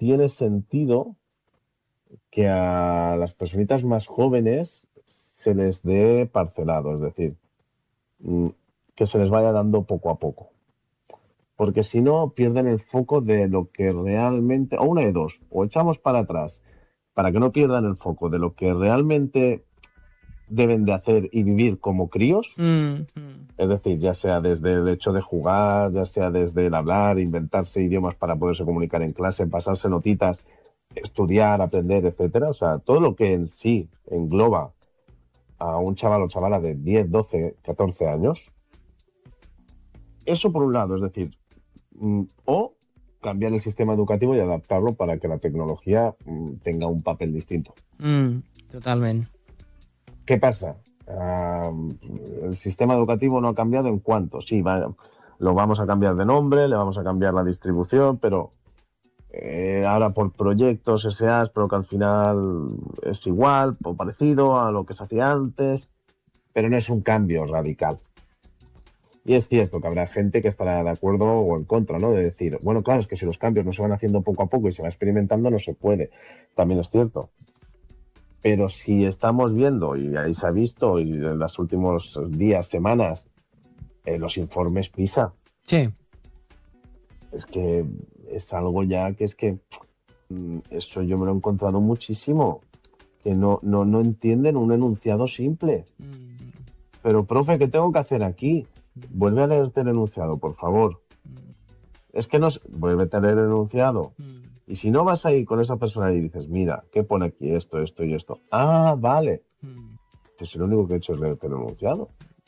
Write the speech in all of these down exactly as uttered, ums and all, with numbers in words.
tiene sentido que a las personitas más jóvenes se les dé parcelado, es decir, que se les vaya dando poco a poco. Porque si no, pierden el foco de lo que realmente, o una de dos, o echamos para atrás, para que no pierdan el foco de lo que realmente deben de hacer y vivir como críos, mm, mm. es decir, ya sea desde el hecho de jugar, ya sea desde el hablar, inventarse idiomas para poderse comunicar en clase, pasarse notitas, estudiar, aprender, etcétera. O sea, todo lo que en sí engloba a un chaval o chavala de diez, doce, catorce años. Eso por un lado, es decir, mm, o cambiar el sistema educativo y adaptarlo para que la tecnología mm, tenga un papel distinto. Mm, totalment. ¿Qué pasa? Uh, el sistema educativo no ha cambiado en cuanto, sí, va, lo vamos a cambiar de nombre, le vamos a cambiar la distribución, pero eh, ahora por proyectos S As, pero que al final es igual o parecido a lo que se hacía antes, pero no es un cambio radical. Y es cierto que habrá gente que estará de acuerdo o en contra, ¿no? De decir, bueno, claro, es que si los cambios no se van haciendo poco a poco y se va experimentando, no se puede. También es cierto. Pero si estamos viendo, y ahí se ha visto, y en los últimos días, semanas, eh, los informes PISA. Sí. Es que es algo ya que es que mm, eso yo me lo he encontrado muchísimo. Que no, no, no entienden un enunciado simple. Mm. Pero, profe, ¿qué tengo que hacer aquí? Vuelve a leerte el enunciado, por favor. Mm. Es que no... Vuélvete a leer el enunciado. Mm. Y si no vas ahí con esa persona y dices, mira, ¿qué pone aquí esto, esto y esto? Ah, vale. Mm. Pues lo único que he hecho es leerte el enunciado.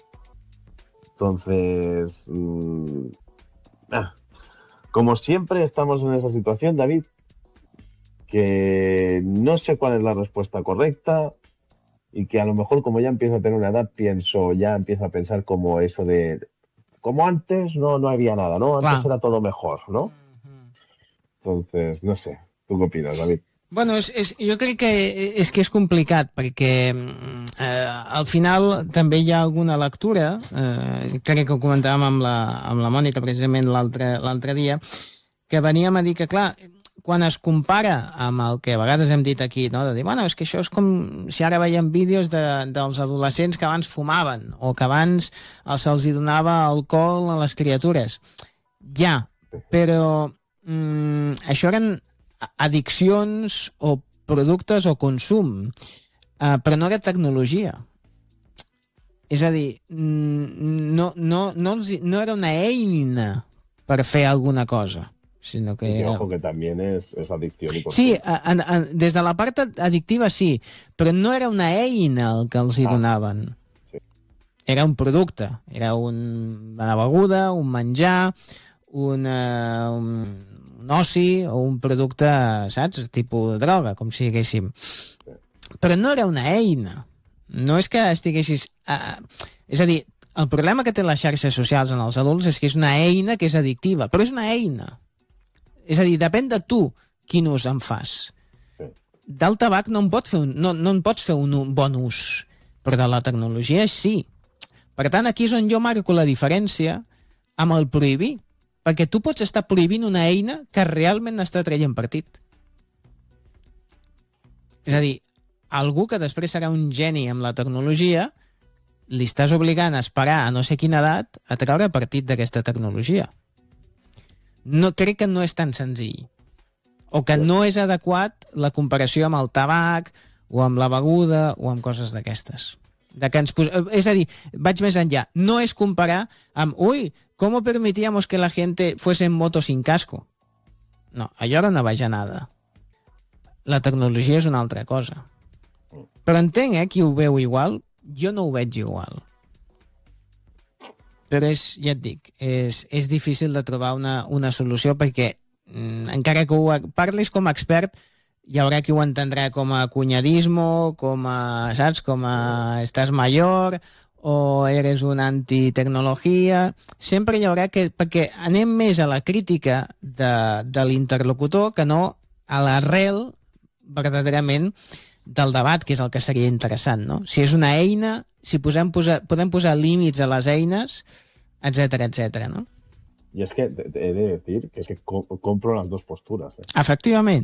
Entonces, mmm, ah, como siempre estamos en esa situación, David, que no sé cuál es la respuesta correcta y que a lo mejor como ya empiezo a tener una edad, pienso, ya empiezo a pensar como eso de, como antes no, no había nada, ¿no? Antes Clar. era todo mejor, ¿no? Entonces, no sé. ¿Tú qué opinas, David? Bueno, és, és, jo crec que és que és complicat perquè eh, al final també hi ha alguna lectura, eh, crec que ho comentàvem amb la, amb la Mònica precisament l'altre dia, que veníem a dir que, clar, quan es compara amb el que a vegades hem dit aquí, no? De dir, bueno, és que això és com si ara veiem vídeos de, dels adolescents que abans fumaven o que abans se'ls donava alcohol a les criatures. Ja, però mm, això eren addiccions o productes o consum, uh, però no era tecnologia. És a dir, no, no, no, no era una eina per fer alguna cosa, sinó que... Y era... ojo, que también es, es adicción y consumo. Sí, a, a, des de la part addictiva sí, però no era una eina el que els hi ah, donaven. Sí. Era un producte, era un, una beguda, un menjar, una... Un, un oci o un producte, saps? Tipus droga, com si diguéssim. Però no era una eina. No és que estiguessis... Uh, és a dir, el problema que té les xarxes socials en els adults és que és una eina que és addictiva, però és una eina. És a dir, depèn de tu quin ús en fas. Del tabac no en, pot fer un, no, no en pots fer un, un bon ús, però de la tecnologia sí. Per tant, aquí és on jo marco la diferència amb el prohibir. Perquè tu pots estar prohibint una eina que realment està traient partit. És a dir, algú que després serà un geni amb la tecnologia, li estàs obligant a esperar a no sé quina edat a treure partit d'aquesta tecnologia. No, crec que no és tan senzill. O que no és adequat la comparació amb el tabac o amb la beguda o amb coses d'aquestes. De que ens pos... És a dir, vaig més enllà. No és comparar amb... Ui, ¿cómo permitíamos que la gente fuese en moto sin casco? No, allò era una bajanada. La tecnologia és una altra cosa. Però entenc, eh, qui ho veu igual. Jo no ho veig igual. Però és, ja et dic, és, és difícil de trobar una, una solució perquè mm, encara que ho parlis com a expert, hi haurà qui ho entendrà com a cunyadismo, com a, saps, com a estàs mayor... o eres una antitecnologia, sempre hi haurà que... Perquè anem més a la crítica de, de l'interlocutor que no a l'arrel verdaderament del debat, que és el que seria interessant, no? Si és una eina, si posem, posar, podem posar límits a les eines, etcètera, etcètera, no? Y es que he de decir que es que co compro las dos posturas. ¿eh? Efectivament.